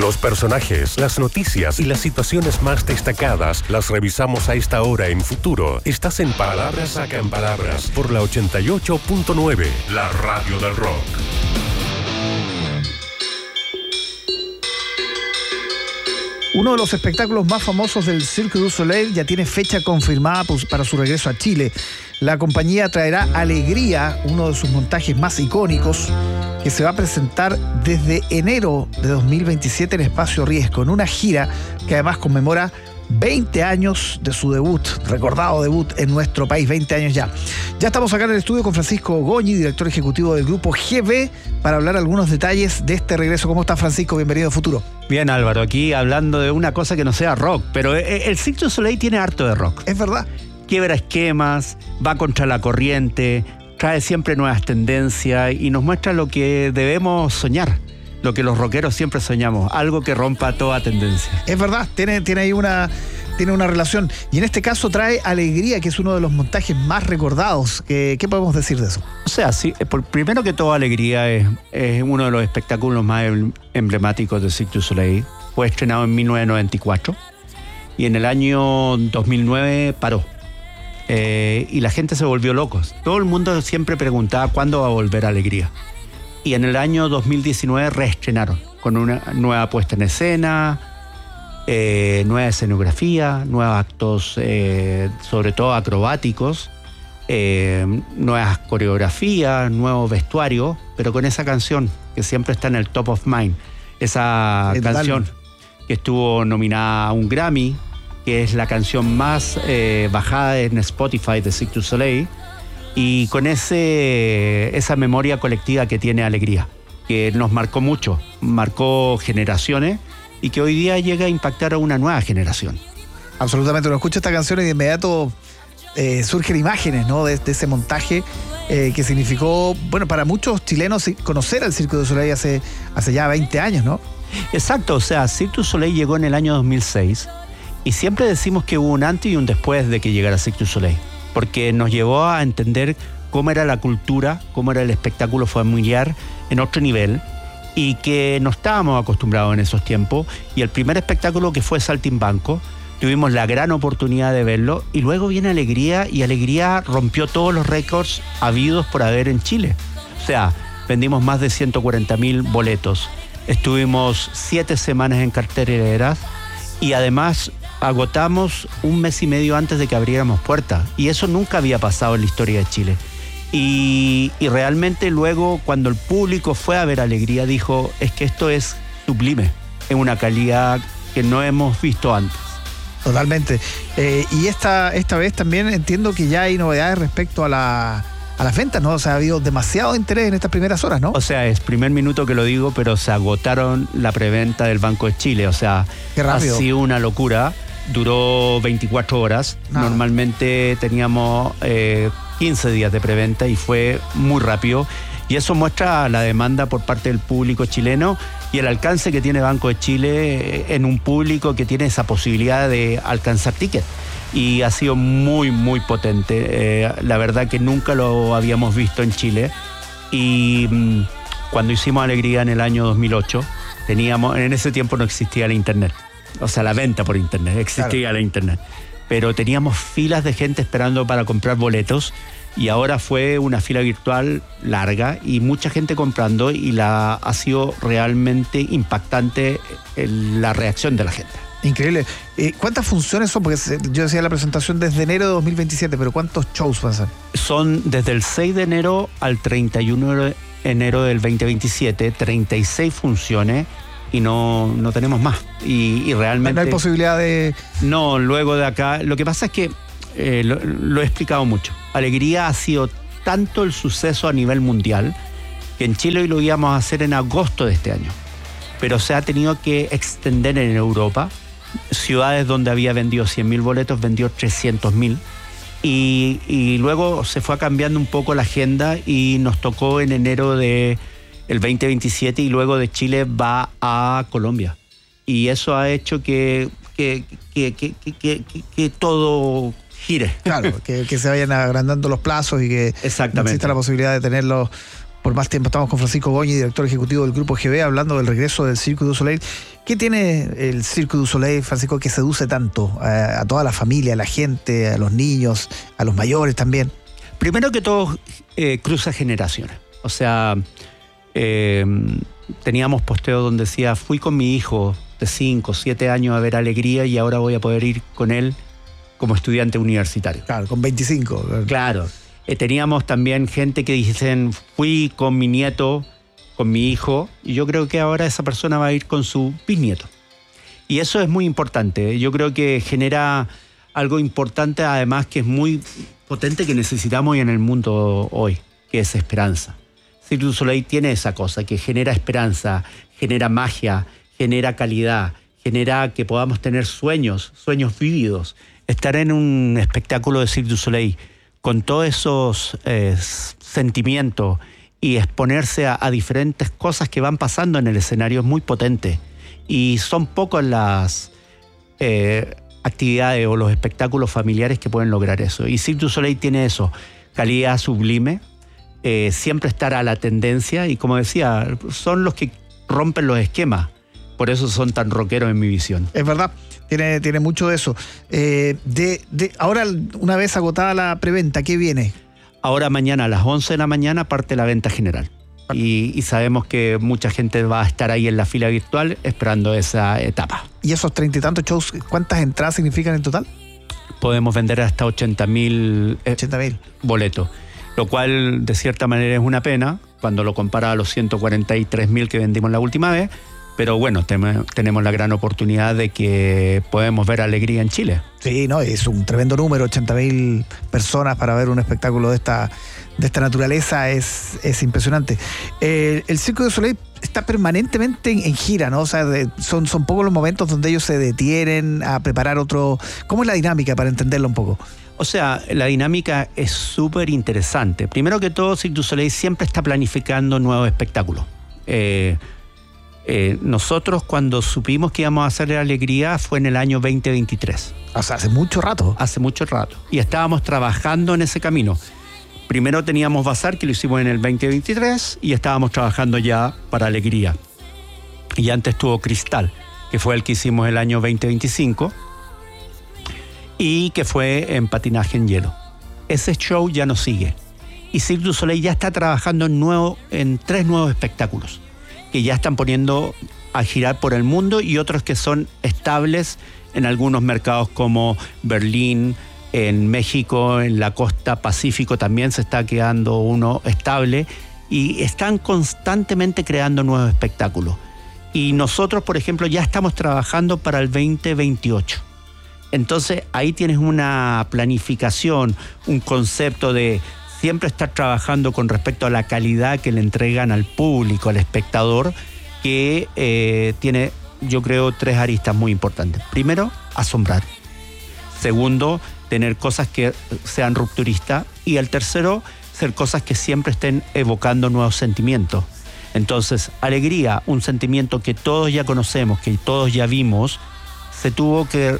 Los personajes, las noticias y las situaciones más destacadas las revisamos a esta hora en Futuro. Estás en Palabras Sacan Palabras por la 88.9, la radio del rock. Uno de los espectáculos más famosos del Cirque du Soleil ya tiene fecha confirmada para su regreso a Chile. La compañía traerá Alegría, uno de sus montajes más icónicos, que se va a presentar desde enero de 2027 en Espacio Riesgo, en una gira que además conmemora 20 años de su debut, recordado debut en nuestro país, 20 años ya. Ya estamos acá en el estudio con Francisco Goñi, director ejecutivo del grupo GB, para hablar algunos detalles de este regreso. ¿Cómo está, Francisco? Bienvenido a Futuro. Bien, Álvaro, aquí hablando de una cosa que no sea rock, pero el Cirque du Soleil tiene harto de rock. Es verdad. Quiebra esquemas, va contra la corriente, trae siempre nuevas tendencias y nos muestra lo que debemos soñar. Lo que los rockeros siempre soñamos, algo que rompa toda tendencia. Es verdad, tiene ahí una relación. Y en este caso trae Alegría, que es uno de los montajes más recordados. ¿Qué podemos decir de eso? O sea, sí, primero que todo, Alegría es uno de los espectáculos más emblemáticos de Cirque du Soleil. Fue estrenado en 1994 y en el año 2009 paró. Y la gente se volvió locos. Todo el mundo siempre preguntaba cuándo va a volver Alegría. Y en el año 2019 reestrenaron con una nueva puesta en escena, nueva escenografía, nuevos actos, sobre todo acrobáticos, nuevas coreografías, nuevo vestuario, pero con esa canción que siempre está en el top of mind. Esa canción que estuvo nominada a un Grammy, que es la canción más bajada en Spotify de Cirque du Soleil. Y con esa memoria colectiva que tiene Alegría, que nos marcó mucho, marcó generaciones y que hoy día llega a impactar a una nueva generación. Absolutamente, uno escucha esta canción y de inmediato surgen imágenes, ¿no? de ese montaje que significó, bueno, para muchos chilenos conocer al Cirque du Soleil hace ya 20 años, ¿no? Exacto, o sea, Cirque du Soleil llegó en el año 2006 y siempre decimos que hubo un antes y un después de que llegara Cirque du Soleil, porque nos llevó a entender cómo era la cultura, cómo era el espectáculo familiar en otro nivel y que no estábamos acostumbrados en esos tiempos. Y el primer espectáculo, que fue Saltimbanco, tuvimos la gran oportunidad de verlo y luego viene Alegría y Alegría rompió todos los récords habidos por haber en Chile. O sea, vendimos más de 140.000 boletos, estuvimos 7 semanas en carteleras y además agotamos un mes y medio antes de que abriéramos puertas. Y eso nunca había pasado en la historia de Chile. Y realmente luego, cuando el público fue a ver Alegría, dijo, es que esto es sublime, en una calidad que no hemos visto antes. Totalmente. Y esta vez también entiendo que ya hay novedades respecto a las ventas, ¿no? O sea, ha habido demasiado interés en estas primeras horas, ¿no? O sea, es primer minuto que lo digo, pero se agotaron la preventa del Banco de Chile. O sea, qué rápido. Ha sido una locura. Duró 24 horas. Normalmente teníamos 15 días de preventa y fue muy rápido. Y eso muestra la demanda por parte del público chileno y el alcance que tiene Banco de Chile en un público que tiene esa posibilidad de alcanzar tickets. Y ha sido muy, muy potente. La verdad que nunca lo habíamos visto en Chile. Y cuando hicimos Alegría en el año 2008, en ese tiempo no existía la internet. O sea, la venta por internet, existía la internet. Pero teníamos filas de gente esperando para comprar boletos y ahora fue una fila virtual larga y mucha gente comprando y ha sido realmente impactante la reacción de la gente. Increíble. ¿Cuántas funciones son? Porque yo decía la presentación desde enero de 2027, pero ¿cuántos shows van a ser? Son desde el 6 de enero al 31 de enero del 2027, 36 funciones. Y no tenemos más. Y realmente... ¿No hay posibilidad de...? No, luego de acá... Lo que pasa es que, lo he explicado mucho, Alegría ha sido tanto el suceso a nivel mundial que en Chile hoy lo íbamos a hacer en agosto de este año. Pero se ha tenido que extender en Europa. Ciudades donde había vendido 100.000 boletos, vendió 300.000. Y luego se fue cambiando un poco la agenda y nos tocó en enero de... el 2027 y luego de Chile va a Colombia. Y eso ha hecho que todo gire. Claro, que se vayan agrandando los plazos y que exista la posibilidad de tenerlo por más tiempo. Estamos con Francisco Goñi, director ejecutivo del Grupo GB, hablando del regreso del Cirque du Soleil. ¿Qué tiene el Cirque du Soleil, Francisco, que seduce tanto a toda la familia, a la gente, a los niños, a los mayores también? Primero que todo, cruza generaciones. O sea, teníamos posteo donde decía, fui con mi hijo de 5, 7 años a ver Alegría y ahora voy a poder ir con él como estudiante universitario. Claro, con 25. Claro. Teníamos también gente que dicen, fui con mi nieto, con mi hijo, y yo creo que ahora esa persona va a ir con su bisnieto. Y eso es muy importante. Yo creo que genera algo importante, además, que es muy potente, que necesitamos en el mundo hoy, que es esperanza. Cirque du Soleil tiene esa cosa, que genera esperanza, genera magia, genera calidad, genera que podamos tener sueños vívidos. Estar en un espectáculo de Cirque du Soleil con todos esos sentimientos y exponerse a diferentes cosas que van pasando en el escenario es muy potente. Y son pocas las actividades o los espectáculos familiares que pueden lograr eso. Y Cirque du Soleil tiene eso, calidad sublime, siempre estar a la tendencia y, como decía, son los que rompen los esquemas. Por eso son tan rockeros en mi visión. Es verdad. Tiene mucho de eso. Ahora, una vez agotada la preventa, ¿qué viene? Ahora mañana a las 11 de la mañana parte la venta general. Y sabemos que mucha gente va a estar ahí en la fila virtual esperando esa etapa. ¿Y esos 30 y tantos shows, cuántas entradas significan en total? Podemos vender hasta 80.000 boletos. Lo cual, de cierta manera, es una pena cuando lo compara a los 143.000 que vendimos la última vez. Pero bueno, tenemos la gran oportunidad de que podemos ver Alegría en Chile. Sí, no, es un tremendo número, 80.000 personas para ver un espectáculo de esta naturaleza, es impresionante. El Cirque du Soleil está permanentemente en gira, ¿no? O sea, son pocos los momentos donde ellos se detienen a preparar otro. ¿Cómo es la dinámica, para entenderlo un poco? O sea, la dinámica es súper interesante. Primero que todo, Cirque du Soleil siempre está planificando nuevos espectáculos. Nosotros, cuando supimos que íbamos a hacer Alegría, fue en el año 2023. O sea, hace mucho rato. Hace mucho rato. Y estábamos trabajando en ese camino. Primero teníamos Bazar, que lo hicimos en el 2023, y estábamos trabajando ya para Alegría. Y antes estuvo Cristal, que fue el que hicimos el año 2025, y que fue en patinaje en hielo. Ese show ya no sigue. Y Cirque du Soleil ya está trabajando en 3 nuevos espectáculos, que ya están poniendo a girar por el mundo, y otros que son estables en algunos mercados como Berlín, en México, en la costa Pacífico también se está quedando uno estable, y están constantemente creando nuevos espectáculos. Y nosotros, por ejemplo, ya estamos trabajando para el 2028. Entonces ahí tienes una planificación, un concepto de siempre estar trabajando con respecto a la calidad que le entregan al público, al espectador, que tiene, yo creo, 3 aristas muy importantes. Primero, asombrar. Segundo, tener cosas que sean rupturistas. Y el tercero, ser cosas que siempre estén evocando nuevos sentimientos. Entonces, Alegría, un sentimiento que todos ya conocemos, que todos ya vimos, se tuvo que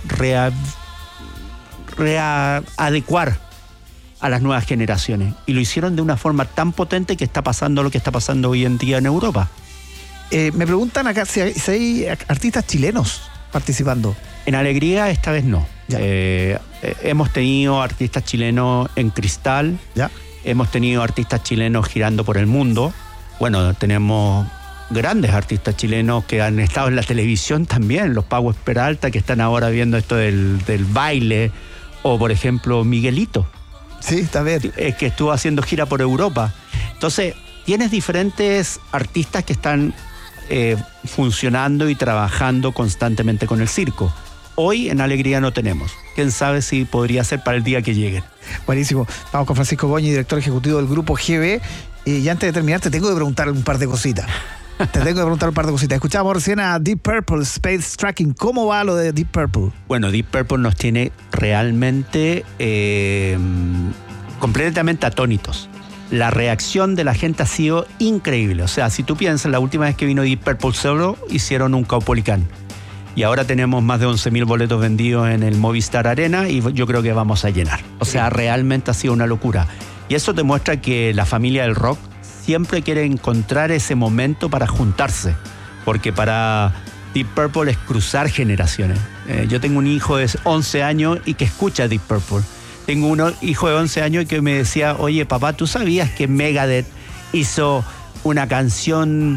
readecuar a las nuevas generaciones, y lo hicieron de una forma tan potente que está pasando lo que está pasando hoy en día en Europa. Me preguntan acá si hay artistas chilenos participando. En Alegría esta vez no. Hemos tenido artistas chilenos en Cristal. ¿Ya? Hemos tenido artistas chilenos girando por el mundo. Bueno, tenemos grandes artistas chilenos que han estado en la televisión también, los Pagos Peralta, que están ahora viendo esto del baile, o por ejemplo Miguelito. Sí, está bien. Que estuvo haciendo gira por Europa. Entonces, tienes diferentes artistas que están funcionando y trabajando constantemente con el circo. Hoy en Alegría no tenemos. Quién sabe si podría ser para el día que lleguen. Buenísimo. Vamos con Francisco Goñi, director ejecutivo del Grupo GB. Y antes de terminar, te tengo que preguntar un par de cositas. Escuchamos recién a Deep Purple, Space Tracking. ¿Cómo va lo de Deep Purple? Bueno, Deep Purple nos tiene realmente completamente atónitos. La reacción de la gente ha sido increíble. O sea, si tú piensas, la última vez que vino Deep Purple solo, hicieron un Caupolicán. Y ahora tenemos más de 11.000 boletos vendidos en el Movistar Arena, y yo creo que vamos a llenar. O sea, realmente ha sido una locura. Y eso demuestra que la familia del rock siempre quiere encontrar ese momento para juntarse, porque para Deep Purple es cruzar generaciones. Yo tengo un hijo de 11 años y que escucha Deep Purple. Tengo un hijo de 11 años que me decía, oye papá, ¿tú sabías que Megadeth hizo una canción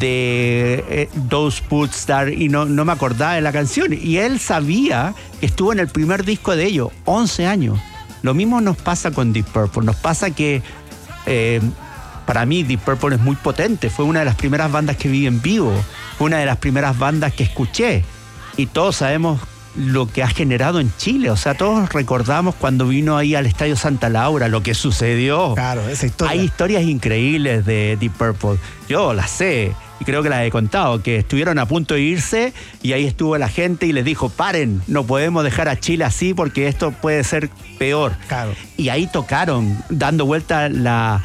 de Those Put Stars? Y no me acordaba de la canción. Y él sabía que estuvo en el primer disco de ellos, 11 años. Lo mismo nos pasa con Deep Purple. Nos pasa que para mí Deep Purple es muy potente. Fue una de las primeras bandas que vi en vivo. Fue una de las primeras bandas que escuché. Y todos sabemos lo que ha generado en Chile. O sea, todos recordamos cuando vino ahí al Estadio Santa Laura, lo que sucedió. Claro, esa historia. Hay historias increíbles de Deep Purple. Yo las sé y creo que las he contado, que estuvieron a punto de irse y ahí estuvo la gente y les dijo, paren, no podemos dejar a Chile así porque esto puede ser peor. Claro. Y ahí tocaron, dando vuelta la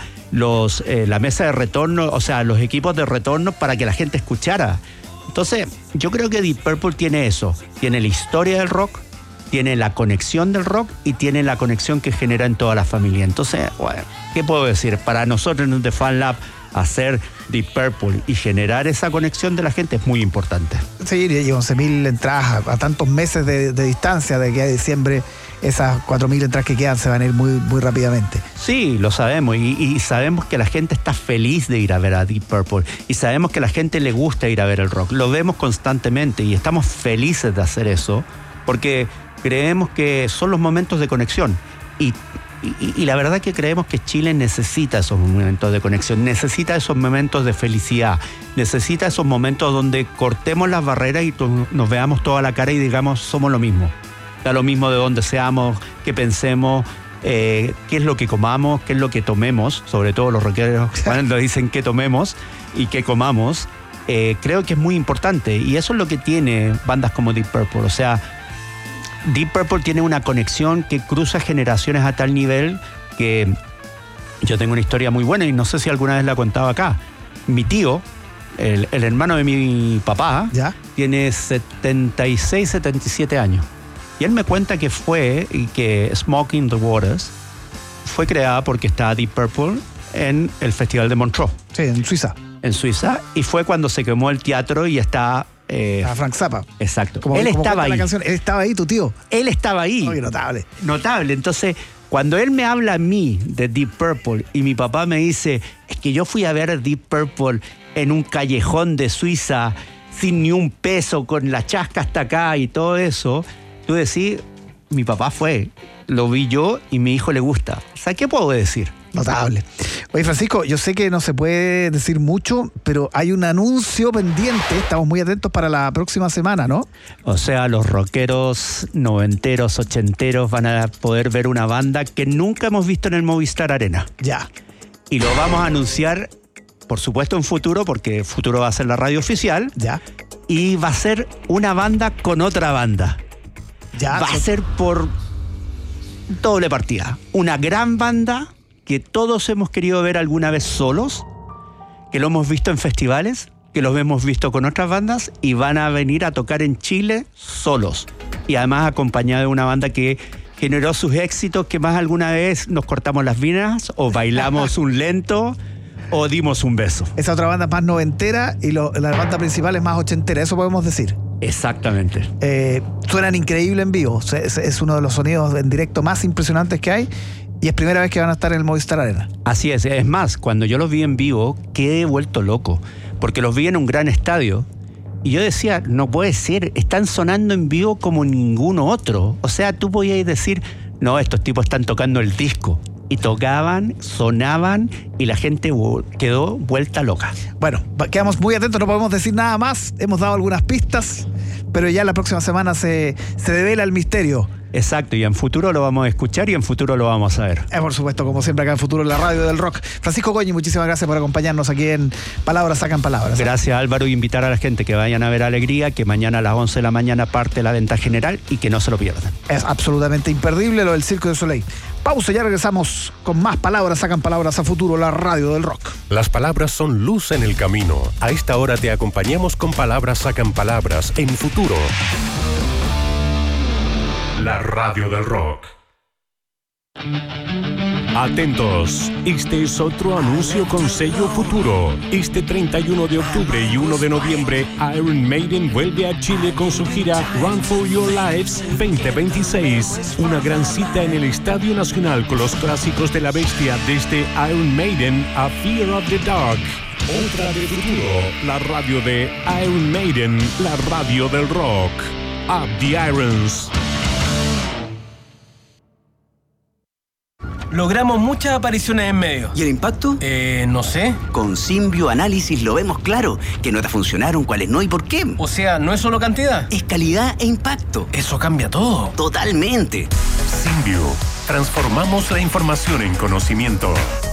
mesa de retorno, o sea, los equipos de retorno para que la gente escuchara. Entonces, yo creo que Deep Purple tiene eso. Tiene la historia del rock, tiene la conexión del rock y tiene la conexión que genera en toda la familia. Entonces, bueno, ¿qué puedo decir? Para nosotros en The Fan Lab, hacer Deep Purple y generar esa conexión de la gente es muy importante. Sí, y 11.000 entradas a tantos meses de distancia de que a diciembre. Esas 4.000 entradas que quedan se van a ir muy, muy rápidamente. Sí, lo sabemos. Y sabemos que la gente está feliz de ir a ver a Deep Purple. Y sabemos que a la gente le gusta ir a ver el rock. Lo vemos constantemente y estamos felices de hacer eso porque creemos que son los momentos de conexión. Y la verdad que creemos que Chile necesita esos momentos de conexión, necesita esos momentos de felicidad, necesita esos momentos donde cortemos las barreras y nos veamos toda la cara y digamos somos lo mismo. Da lo mismo de dónde seamos, qué pensemos, qué es lo que comamos, qué es lo que tomemos, sobre todo los rockeros cuando dicen qué tomemos y qué comamos. Creo que es muy importante y eso es lo que tiene bandas como Deep Purple. O sea, Deep Purple tiene una conexión que cruza generaciones a tal nivel que yo tengo una historia muy buena y no sé si alguna vez la he contado acá. Mi tío, el hermano de mi papá, ¿ya? Tiene 76, 77 años. Y él me cuenta que Smoking the Waters fue creada porque está Deep Purple en el Festival de Montreux. Sí, en Suiza. En Suiza. Y fue cuando se quemó el teatro y está... a Frank Zappa. Exacto. Él estaba ahí. Él estaba ahí, tu tío. Él estaba ahí. Oye, notable. Notable. Entonces, cuando él me habla a mí de Deep Purple y mi papá me dice, es que yo fui a ver Deep Purple en un callejón de Suiza sin ni un peso, con la chasca hasta acá y todo eso... Tú decís, mi papá fue, lo vi yo y mi hijo le gusta. O sea, ¿qué puedo decir? Notable. Oye, Francisco, yo sé que no se puede decir mucho, pero hay un anuncio pendiente. Estamos muy atentos para la próxima semana, ¿no? O sea, los rockeros noventeros, ochenteros van a poder ver una banda que nunca hemos visto en el Movistar Arena. Ya. Y lo vamos a anunciar, por supuesto, en Futuro, porque Futuro va a ser la radio oficial. Ya. Y va a ser una banda con otra banda. Ya, va a ser por doble partida. Una gran banda que todos hemos querido ver alguna vez solos, que lo hemos visto en festivales, que los hemos visto con otras bandas y van a venir a tocar en Chile solos. Y además acompañado de una banda que generó sus éxitos, que más alguna vez nos cortamos las venas o bailamos un lento o dimos un beso. Esa otra banda es más noventera y la banda principal es más ochentera, eso podemos decir. Exactamente. Suenan increíble en vivo. Es uno de los sonidos en directo más impresionantes que hay y es primera vez que van a estar en el Movistar Arena. Así es. Es más, cuando yo los vi en vivo, quedé vuelto loco porque los vi en un gran estadio y yo decía, no puede ser, están sonando en vivo como ningún otro. O sea, tú podías decir, no, estos tipos están tocando el disco. Y tocaban, sonaban y la gente quedó vuelta loca. Bueno, quedamos muy atentos, no podemos decir nada más. Hemos dado algunas pistas, pero ya la próxima semana se devela el misterio. Exacto, y en Futuro lo vamos a escuchar y en Futuro lo vamos a ver. Por supuesto, como siempre acá en Futuro, en la radio del rock. Francisco Goñi, muchísimas gracias por acompañarnos aquí en Palabras Sacan Palabras. Gracias, Álvaro, y invitar a la gente que vayan a ver Alegría, que mañana a las 11 de la mañana parte la venta general y que no se lo pierdan. Es absolutamente imperdible lo del Cirque du Soleil. Pausa, ya regresamos con más Palabras Sacan Palabras a Futuro, la radio del rock. Las palabras son luz en el camino. A esta hora te acompañamos con Palabras Sacan Palabras en Futuro. La radio del rock. Atentos, este es otro anuncio con sello futuro. Este 31 de octubre y 1 de noviembre, Iron Maiden vuelve a Chile con su gira Run for Your Lives 2026. Una gran cita en el Estadio Nacional con los clásicos de la bestia desde Iron Maiden a Fear of the Dark. Otra de futuro, la radio de Iron Maiden, la radio del rock. Up the Irons. Logramos muchas apariciones en medios. ¿Y el impacto? No sé. Con Symbio Análisis lo vemos claro. ¿Qué notas funcionaron, cuáles no y por qué? O sea, no es solo cantidad. Es calidad e impacto. Eso cambia todo. Totalmente. Symbio. Transformamos la información en conocimiento.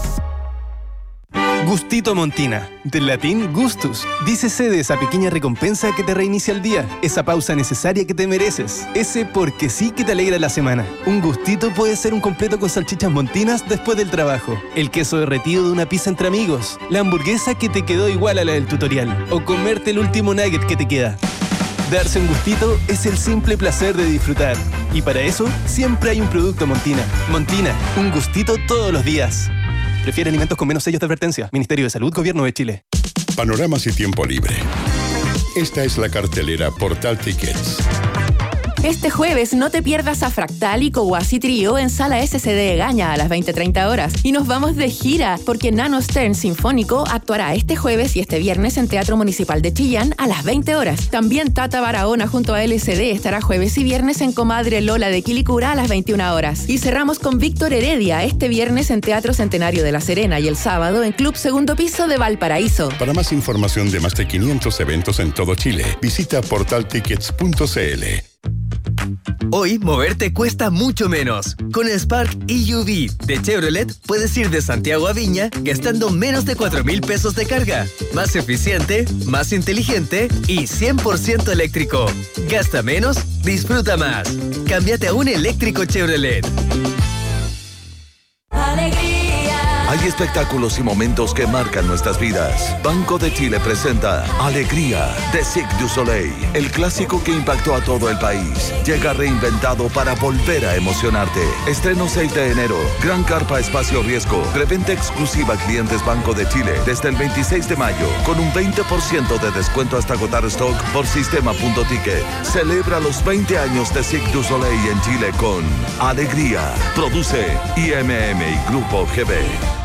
Gustito Montina, del latín gustus. Dícese de esa pequeña recompensa que te reinicia el día, esa pausa necesaria que te mereces, ese porque sí que te alegra la semana. Un gustito puede ser un completo con salchichas montinas después del trabajo, el queso derretido de una pizza entre amigos, la hamburguesa que te quedó igual a la del tutorial, o comerte el último nugget que te queda. Darse un gustito es el simple placer de disfrutar. Y para eso, siempre hay un producto Montina. Montina, un gustito todos los días. Prefiere alimentos con menos sellos de advertencia. Ministerio de Salud, Gobierno de Chile. Panoramas y tiempo libre. Esta es la cartelera Portal Tickets. Este jueves no te pierdas a Fractal y Kowasi Trio en Sala SCD de Gaña a las 20:30 horas. Y nos vamos de gira porque Nano Stern Sinfónico actuará este jueves y este viernes en Teatro Municipal de Chillán a las 20 horas. También Tata Barahona junto a LCD estará jueves y viernes en Comadre Lola de Quilicura a las 21 horas. Y cerramos con Víctor Heredia este viernes en Teatro Centenario de La Serena y el sábado en Club Segundo Piso de Valparaíso. Para más información de más de 500 eventos en todo Chile, visita portaltickets.cl. Hoy, moverte cuesta mucho menos. Con el Spark EUV de Chevrolet, puedes ir de Santiago a Viña gastando menos de 4,000 pesos de carga. Más eficiente, más inteligente y 100% eléctrico. Gasta menos, disfruta más. Cámbiate a un eléctrico Chevrolet. Hay espectáculos y momentos que marcan nuestras vidas. Banco de Chile presenta Alegría de Cirque du Soleil, el clásico que impactó a todo el país. Llega reinventado para volver a emocionarte. Estreno 6 de enero. Gran carpa espacio riesgo. Preventa exclusiva a clientes Banco de Chile desde el 26 de mayo con un 20% de descuento hasta agotar stock por sistema.ticket. Celebra los 20 años de Cirque du Soleil en Chile con Alegría. Produce IMM y Grupo GB.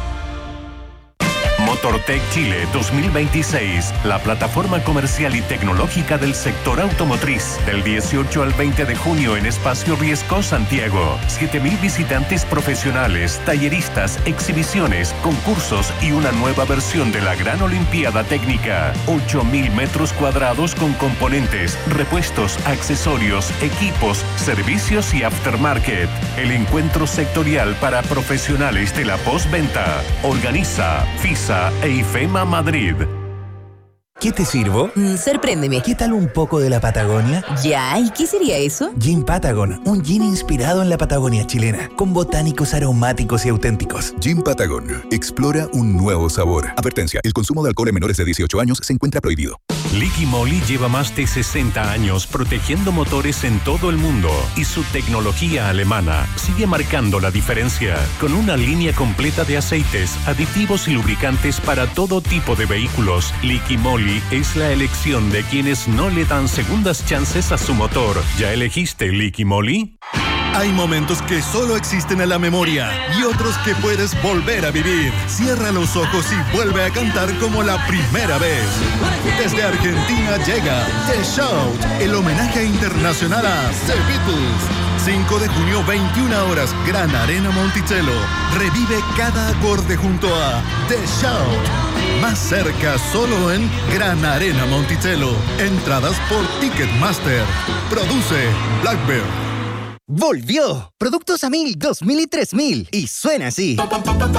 Motortech Chile 2026, la plataforma comercial y tecnológica del sector automotriz. Del 18 al 20 de junio en Espacio Riesgo, Santiago. 7,000 visitantes profesionales, talleristas, exhibiciones, concursos y una nueva versión de la Gran Olimpiada Técnica. 8,000 metros cuadrados con componentes, repuestos, accesorios, equipos, servicios y aftermarket. El encuentro sectorial para profesionales de la postventa. Organiza FISA e IFEMA Madrid. ¿Qué te sirvo? Sorpréndeme. ¿Qué tal un poco de la Patagonia? Ya, ¿y qué sería eso? Gin Patagon, un gin inspirado en la Patagonia chilena, con botánicos aromáticos y auténticos. Gin Patagon, explora un nuevo sabor. Advertencia, el consumo de alcohol en menores de 18 años se encuentra prohibido. Liqui Moly lleva más de 60 años protegiendo motores en todo el mundo y su tecnología alemana sigue marcando la diferencia con una línea completa de aceites, aditivos y lubricantes para todo tipo de vehículos. Liqui Moly es la elección de quienes no le dan segundas chances a su motor. ¿Ya elegiste Liqui Moly? Hay momentos que solo existen en la memoria y otros que puedes volver a vivir. Cierra los ojos y vuelve a cantar como la primera vez. Desde Argentina llega The Shout, el homenaje internacional a The Beatles. 5 de junio, 21 horas, Gran Arena Monticello. Revive cada acorde junto a The Shout. Más cerca solo en Gran Arena Monticello. Entradas por Ticketmaster. Produce Blackbird. ¡Volvió! Productos a 1,000, 2,000 y 3,000. Y suena así.